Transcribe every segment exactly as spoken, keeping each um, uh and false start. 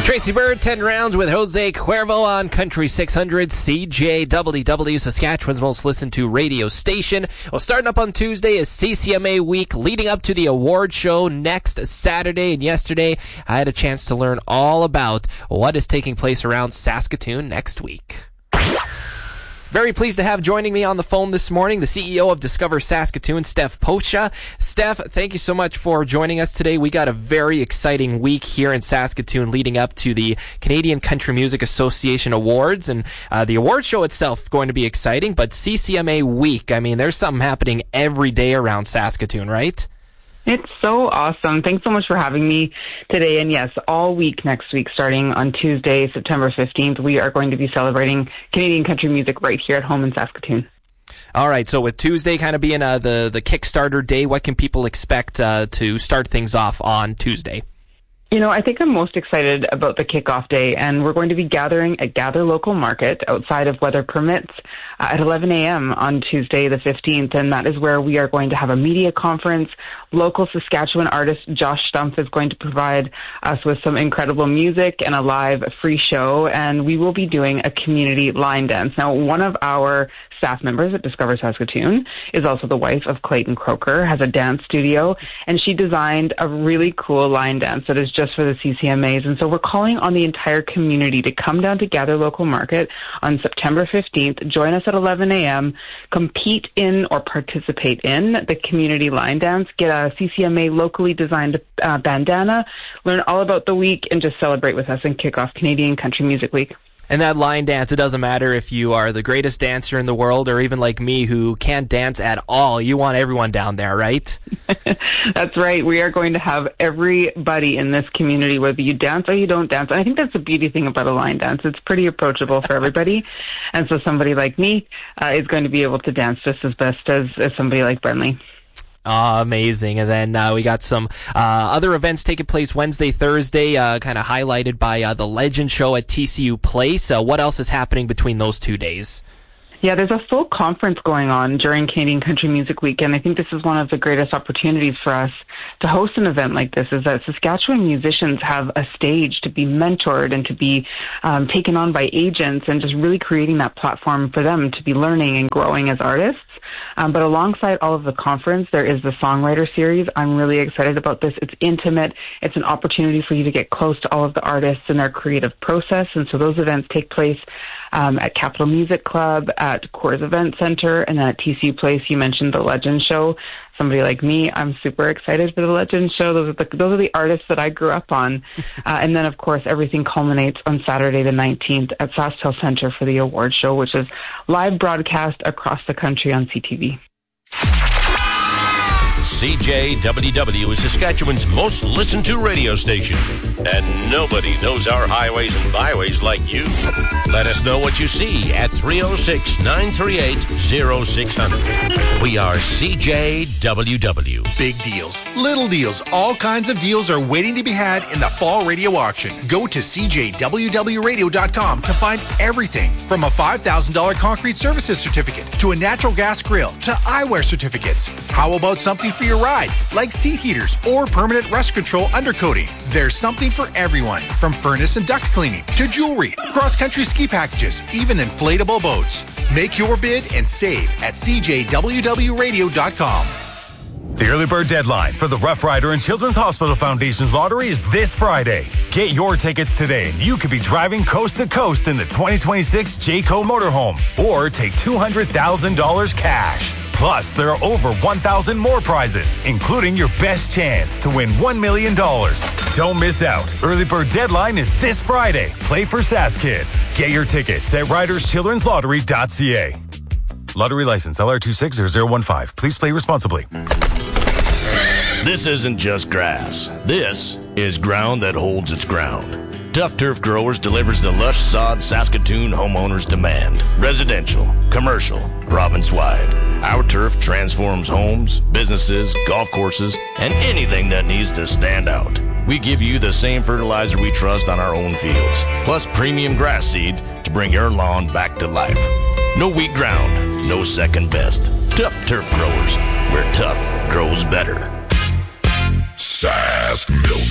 Tracy Bird, ten rounds with Jose Cuervo on Country six hundred, C J W W, Saskatchewan's most listened to radio station. Well, starting up on Tuesday is C C M A week, leading up to the award show next Saturday. And yesterday, I had a chance to learn all about what is taking place around Saskatoon next week. Very pleased to have joining me on the phone this morning the C E O of Discover Saskatoon, Steph Pocha. Steph, thank you so much for joining us today. We got a very exciting week here in Saskatoon leading up to the Canadian Country Music Association Awards, and uh, the award show itself going to be exciting, but C C M A week, I mean, there's something happening every day around Saskatoon, right? It's so awesome. Thanks so much for having me today. And yes, all week next week, starting on Tuesday, September fifteenth, we are going to be celebrating Canadian country music right here at home in Saskatoon. All right, so with Tuesday kind of being uh, the, the Kickstarter day, what can people expect uh, to start things off on Tuesday? You know, I think I'm most excited about the kickoff day, and we're going to be gathering at Gather Local Market outside of weather permits uh, at eleven a.m. on Tuesday the fifteenth, and that is where we are going to have a media conference. Local Saskatchewan artist Josh Stumpf is going to provide us with some incredible music and a live free show, and we will be doing a community line dance. Now, one of our staff members at Discover Saskatoon is also the wife of Clayton Croker, has a dance studio, and she designed a really cool line dance that is just for the C C M As. And so we're calling on the entire community to come down to Gather Local Market on September fifteenth, join us at eleven a.m., compete in or participate in the community line dance, get a C C M A locally designed uh, bandana, learn all about the week, and just celebrate with us and kick off Canadian Country Music Week. And that line dance, it doesn't matter if you are the greatest dancer in the world or even like me who can't dance at all. You want everyone down there, right? That's right. We are going to have everybody in this community, whether you dance or you don't dance. And I think that's the beauty thing about a line dance. It's pretty approachable for everybody. And so somebody like me uh, is going to be able to dance just as best as, as somebody like Brenly. Oh, amazing. And then uh, we got some uh, other events taking place Wednesday, Thursday, uh, kind of highlighted by uh, the Legend Show at T C U Place. Uh, what else is happening between those two days? Yeah, there's a full conference going on during Canadian Country Music Week, and I think this is one of the greatest opportunities for us to host an event like this, is that Saskatchewan musicians have a stage to be mentored and to be um, taken on by agents, and just really creating that platform for them to be learning and growing as artists. Um, but alongside all of the conference, there is the Songwriter Series. I'm really excited about this. It's intimate. It's an opportunity for you to get close to all of the artists and their creative process. And so those events take place um, at Capital Music Club, at Coors Event Center, and then at T C U Place. You mentioned the Legend Show. Somebody like me, I'm super excited for the Legend Show. Those are the, those are the artists that I grew up on. Uh, and then, of course, everything culminates on Saturday the nineteenth at SaskTel Center for the award show, which is live broadcast across the country on C T V. C J W W is Saskatchewan's most listened to radio station. And nobody knows our highways and byways like you. Let us know what you see at three oh six, nine three eight, oh six hundred. We are C J W W. Big deals, little deals, all kinds of deals are waiting to be had in the fall radio auction. Go to c j w w radio dot com to find everything from a five thousand dollars concrete services certificate to a natural gas grill to eyewear certificates. How about something for your ride, like seat heaters or permanent rust control undercoating? There's something for everyone, from furnace and duct cleaning to jewelry, cross-country ski packages, even inflatable boats. Make your bid and save at c j w w radio dot com. The early bird deadline for the Rough Rider and Children's Hospital Foundation's lottery is this Friday. Get your tickets today and you could be driving coast to coast in the twenty twenty-six Jayco motorhome, or take two hundred thousand dollars cash. Plus, there are over one thousand more prizes, including your best chance to win one million dollars. Don't miss out. Early bird deadline is this Friday. Play for Sask Kids. Get your tickets at riders children's lottery dot c a. Lottery license L R two six zero zero one five. Please play responsibly. This isn't just grass. This is ground that holds its ground. Tough Turf Growers delivers the lush sod Saskatoon homeowners demand. Residential, commercial, province-wide. Our turf transforms homes, businesses, golf courses, and anything that needs to stand out. We give you the same fertilizer we trust on our own fields, plus premium grass seed to bring your lawn back to life. No weak ground, no second best. Tough Turf Growers, where tough grows better. Sask Milk.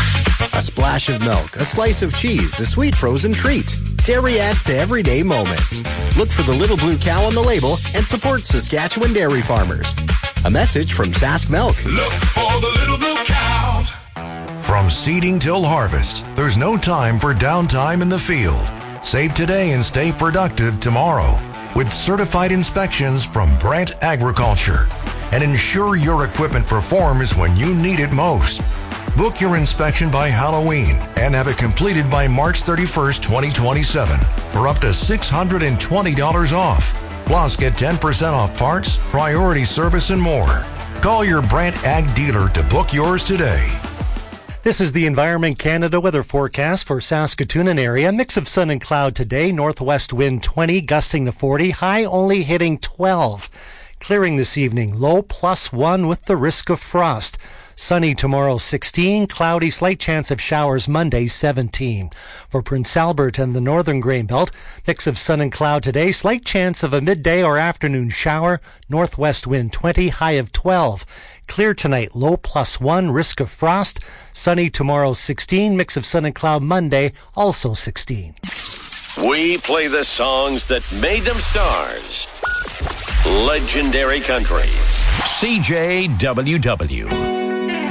A splash of milk, a slice of cheese, a sweet frozen treat. Dairy adds to everyday moments. Look for the little blue cow on the label and support Saskatchewan dairy farmers. A message from Sask Milk. Look for the little blue cow. From seeding till harvest, there's no time for downtime in the field. Save today and stay productive tomorrow with certified inspections from Brandt Agriculture. And ensure your equipment performs when you need it most. Book your inspection by Halloween and have it completed by March thirty-first, twenty twenty-seven for up to six hundred twenty dollars off. Plus, get ten percent off parts, priority service, and more. Call your Brandt Ag dealer to book yours today. This is the Environment Canada weather forecast for Saskatoon and area. Mix of sun and cloud today. Northwest wind twenty, gusting to forty. High only hitting twelve. Clearing this evening. Low plus one with the risk of frost. Sunny tomorrow, sixteen. Cloudy, slight chance of showers Monday, seventeen. For Prince Albert and the northern grain belt, mix of sun and cloud today. Slight chance of a midday or afternoon shower. Northwest wind twenty, high of twelve. Clear tonight, low plus one, risk of frost. Sunny tomorrow, sixteen. Mix of sun and cloud Monday, also sixteen. We play the songs that made them stars. Legendary Country. C J W W.